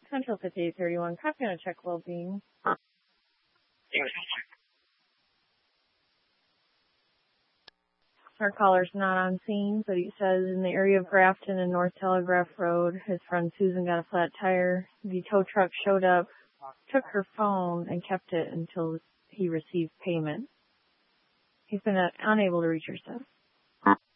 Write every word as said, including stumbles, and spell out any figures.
Central fifty-eight thirty-one, copy on a check well-being. Our caller's not on scene, but he says in the area of Grafton and North Telegraph Road, his friend Susan got a flat tire. The tow truck showed up, took her phone, and kept it until he received payment. He's been uh, unable to reach her since.